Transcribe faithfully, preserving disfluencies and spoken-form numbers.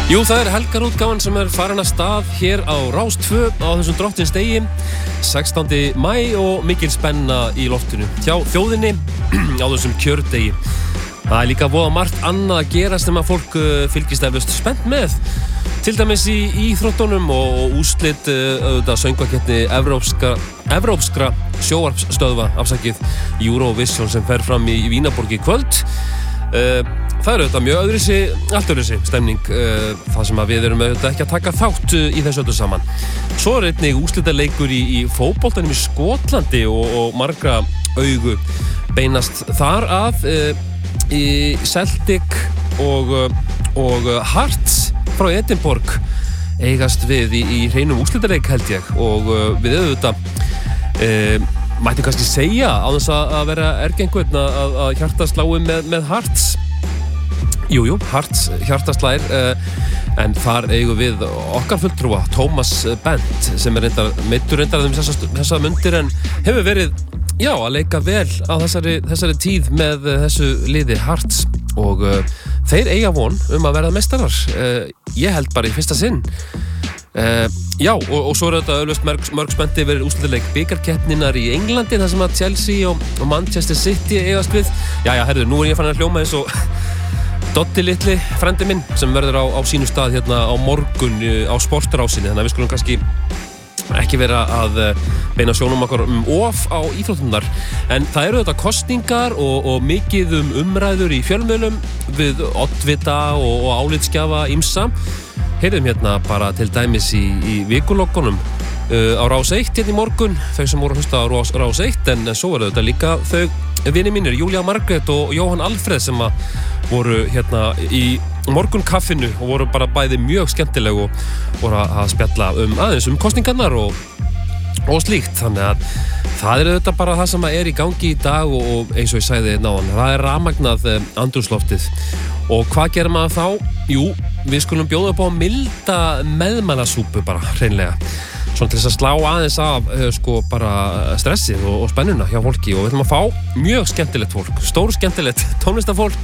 Jú, það er helgarútgáfan sem er farin að stað hér á Rás tvö á þessum drottins degi, sextándi maí og mikil spenna í loftinu hjá þjóðinni á þessum kjördegi. Það er líka voða margt annað að gera sem að fólk fylgist eflaust spennt með. Til dæmis í íþróttunum og úrslit auðvitað söngvakeppni evrópska, evrópskra sjónvarpsstöðva, afsakið Eurovision sem fer fram í Vínarborg í kvöld. Það er auðvitað mjög öðruvísi, allt öðruvísi stemning, það sem að við erum auðvitað ekki að taka þátt í þessu öllu saman. Svo er einnig úrslitaleikur í, í fótboltanum í Skotlandi og, og margra augu beinast þar að í Celtic og, og Hearts frá Edinborg eigast við í, í hreinum úrslitaleik held ég og við auðvitað e, mætti kannski segja á þess að vera ergengurinn að, að hjarta slái með, með Hearts. Jújú, Hearts hjartaslægir, uh, en þar eigum við okkar fulltrúa, Thomas Bent, sem er reyndar, meiddur reyndar um þessa, þessa mundir en hefur verið, já, að leika vel á þessari, þessari tíð með þessu liði Hearts og uh, þeir eiga von um að verða meistarar, uh, ég held bara í fyrsta sinn. Uh, já, og, og svo er þetta auðvitað mörg, mörg spennti verið úrslitaleik bikarkeppninnar í Englandi, þar sem að Chelsea og, og Manchester City eigast við. Já, já, herðu, nú er ég fann að hljóma eins og Dotti litli, frendi minn, sem verður á, á sínu stað hérna á morgun á sportrásinni, þannig að við skulum kannski ekki vera að beina sjónum okkur um of á íþróttunar. En það eru þetta kosningar og, og mikið um umræður í fjölmiðlum við oddvita og, og álitsgjafa ýmsa. Heyrðum hérna bara til dæmis í, í vikulokkunum uh, á Rás eitt hérna í morgun, þau sem voru að hlusta á Rás, Rás eitt, en svo verður þetta líka þau vinir mínir, Júlía Margrét og Jóhann Alfreð sem að voru hérna í morgunkaffinu og voru bara bæði mjög skemmtileg og voru að spjalla um aðeins um kosningarnar og, og slíkt. Þannig að það er auðvitað bara það sem er í gangi í dag og, og eins og ég sagði náðan, það er rafmagnað andrúmsloftið. Og hvað gerir maður þá? Jú, við skulum bjóða upp á milda meðmælasúpu bara, hreinlega. Svona til þess að slá aðeins af sko bara stressið og, og spennuna hjá fólki og við ætlum að fá mjög skemmtilegt fólk, stór skemmtilegt tónlistafólk